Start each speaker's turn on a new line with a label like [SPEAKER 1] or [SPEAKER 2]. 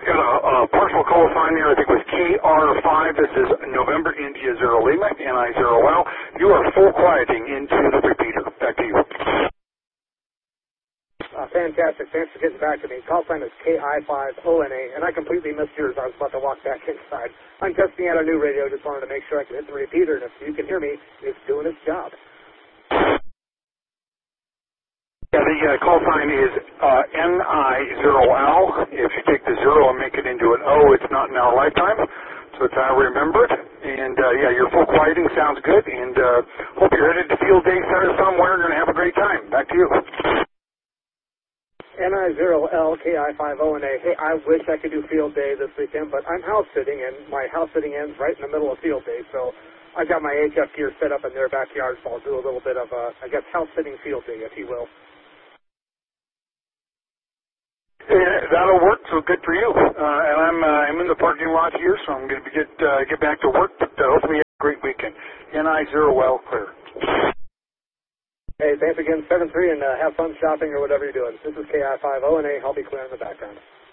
[SPEAKER 1] got a partial call sign there, I think with KR5. This is November India 0 Lima, NI0L. You are full quieting into the repeater. Back to you.
[SPEAKER 2] Fantastic. Thanks for getting back to me. Call sign is KI5ONA, and I completely missed yours. I was about to walk back inside. I'm testing out a new radio. Just wanted to make sure I could hit the repeater, and if you can hear me, it's doing its job.
[SPEAKER 1] Yeah, the call sign is NI0L. If you take the 0 and make it into an O, it's not in our lifetime. So it's how I remember it. And, yeah, your full quieting sounds good. And hope you're headed to Field Day Center somewhere. You're going to have a great time. Back to you.
[SPEAKER 2] NI0L KI5ONA. Hey, I wish I could do Field Day this weekend, but I'm house sitting, and my house sitting ends right in the middle of Field Day. So I got my HF gear set up in their backyard, so I'll do a little bit of, I guess, house sitting Field Day, if you will.
[SPEAKER 1] Yeah, that'll work, so good for you. And I'm in the parking lot here, so I'm going to get back to work, but hopefully you have a great weekend. NI0L clear.
[SPEAKER 2] Hey, thanks again, 7-3, and have fun shopping or whatever you're doing. This is KI5ONA. I'll be clear in the background.